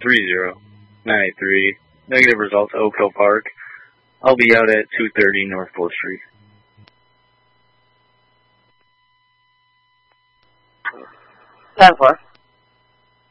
30-983. Negative results, Oak Hill Park. I'll be out at 230 North 4th Street. 10-4.